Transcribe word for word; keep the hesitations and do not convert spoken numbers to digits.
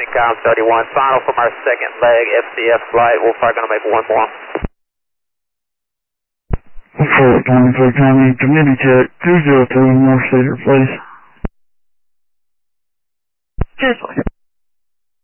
Com thirty-one, final from our second leg, F C F flight. We're probably going to make one more. Fort twenty-three County, committee check, two zero three North Cedar, please. Seriously.